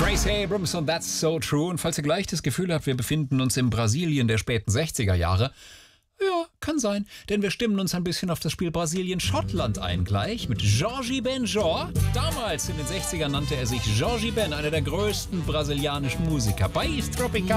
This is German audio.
Grace Abrams und That's So True. Und falls ihr gleich das Gefühl habt, wir befinden uns in Brasilien der späten 60er Jahre, ja, kann sein, denn wir stimmen uns ein bisschen auf das Spiel Brasilien-Schottland ein gleich mit Jorge Benjor. Damals in den 60ern nannte er sich Jorge Ben, einer der größten brasilianischen Musiker. País Tropical.